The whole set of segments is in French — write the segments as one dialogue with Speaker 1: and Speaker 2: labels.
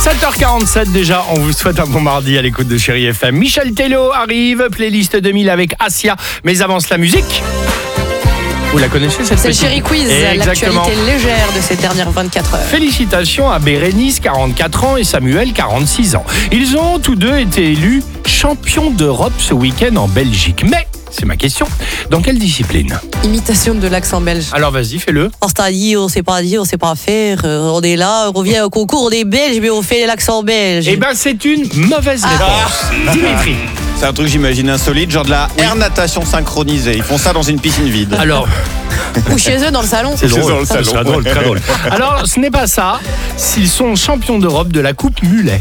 Speaker 1: 7h47 déjà, on vous souhaite un bon mardi à l'écoute de Chérie FM. Michel Tello arrive, playlist 2000 avec Asia, mais avance la musique. Vous la connaissez cette
Speaker 2: C'est le
Speaker 1: petite...
Speaker 2: Chéri Quiz,
Speaker 1: Exactement.
Speaker 2: l'actualité légère de ces dernières 24 heures.
Speaker 1: Félicitations à Bérénice, 44 ans, et Samuel, 46 ans. Ils ont tous deux été élus champions d'Europe ce week-end en Belgique. Mais, c'est ma question, dans quelle discipline?
Speaker 2: Imitation de l'accent belge.
Speaker 1: Alors vas-y, fais-le.
Speaker 2: On s'est dit, on sait pas faire, on est là, on revient au concours, on est belge, mais on fait l'accent belge.
Speaker 1: Eh ben, c'est une mauvaise réponse. Dimitri.
Speaker 3: C'est un truc, j'imagine, insolite, genre de la air natation synchronisée. Ils font ça dans une piscine vide.
Speaker 1: Alors...
Speaker 2: Ou chez eux dans le salon.
Speaker 1: C'est drôle,
Speaker 3: dans le salon.
Speaker 1: c'est drôle, très drôle. Alors, ce n'est pas ça. S'ils sont champions d'Europe de la Coupe Mulet.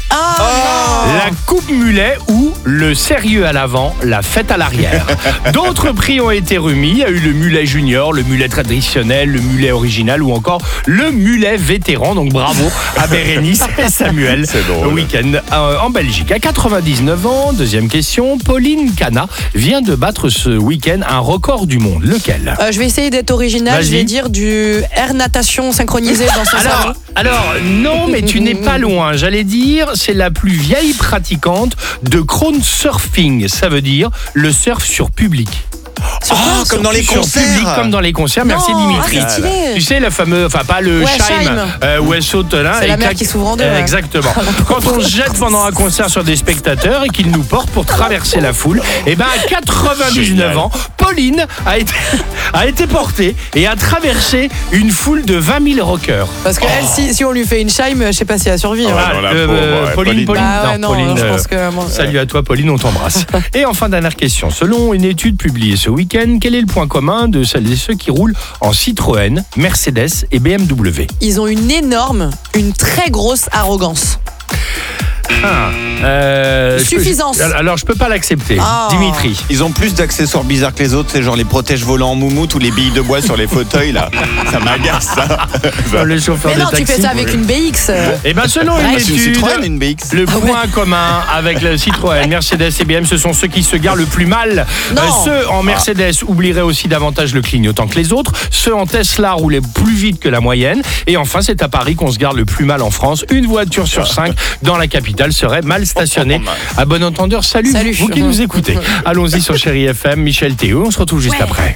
Speaker 1: La Coupe Mulet ou le sérieux à l'avant, la fête à l'arrière. D'autres prix ont été remis. Il y a eu le mulet junior, le mulet traditionnel, le mulet original ou encore le mulet vétéran. Donc bravo à Bérénice et Samuel.
Speaker 3: C'est drôle.
Speaker 1: Au week-end en Belgique. À 99 ans, deuxième question, Pauline Cana vient de battre ce week-end un record du monde. Lequel?
Speaker 2: Je vais essayer d'être original,
Speaker 1: Vas-y.
Speaker 2: je vais dire du air natation synchronisé dans son salon.
Speaker 1: Alors, non, mais tu n'es pas loin. J'allais dire, c'est la plus vieille pratiquante de crowdsurfing. Ça veut dire le surf sur public.
Speaker 3: Comme dans les
Speaker 1: Sur
Speaker 3: concerts.
Speaker 1: public, comme dans les concerts. Merci
Speaker 2: Non,
Speaker 1: Dimitri.
Speaker 2: c'est stylé.
Speaker 1: Tu sais, le fameux, enfin pas le
Speaker 2: Ouais,
Speaker 1: chime, où elle saute là.
Speaker 2: C'est
Speaker 1: et
Speaker 2: la mer
Speaker 1: claque-
Speaker 2: qui s'ouvre en deux, ouais.
Speaker 1: Exactement. Quand on se jette pendant un concert sur des spectateurs et qu'ils nous portent pour traverser la foule, et ben à 99 ans, Pauline a été portée et a traversé une foule de 20 000 rockers.
Speaker 2: Parce que elle, si on lui fait une chime, je sais pas si elle survit.
Speaker 3: Ah ouais,
Speaker 2: hein.
Speaker 3: non, la pauvre, ouais,
Speaker 1: Pauline.
Speaker 2: Bah ouais, non,
Speaker 1: Pauline,
Speaker 2: je pense que... moi,
Speaker 1: Salut à toi Pauline, on t'embrasse. Et enfin, dernière question. Selon une étude publiée ce week-end, quel est le point commun de celles et ceux qui roulent en Citroën, Mercedes et BMW?
Speaker 2: ils ont une très grosse arrogance. Suffisance.
Speaker 1: Alors je peux pas l'accepter.
Speaker 2: Ah.
Speaker 1: Dimitri.
Speaker 3: Ils ont plus d'accessoires bizarres que les autres, c'est genre les protèges volants en moumoute ou les billes de bois sur les fauteuils là. Ça m'agace ça.
Speaker 1: Le chauffeur
Speaker 2: Mais
Speaker 1: de
Speaker 2: non, tu
Speaker 1: taxi.
Speaker 2: fais ça avec une BX.
Speaker 1: Et bien selon une
Speaker 2: Ouais,
Speaker 3: C'est une
Speaker 1: étude,
Speaker 3: Citroën, une BX.
Speaker 1: le point commun avec le Citroën, Mercedes et BMW, ce sont ceux qui se garent le plus mal.
Speaker 2: Non.
Speaker 1: Ceux en Mercedes oublieraient aussi davantage le clignotant que les autres. Ceux en Tesla roulaient plus vite que la moyenne. Et enfin, c'est à Paris qu'on se gare le plus mal en France. Une voiture sur 5 dans la capitale serait mal stationnée. À bon entendeur, salut.
Speaker 2: Salut.
Speaker 1: Vous qui nous écoutez. Allons-y sur Chérie FM, Michel Théo. On se retrouve juste après.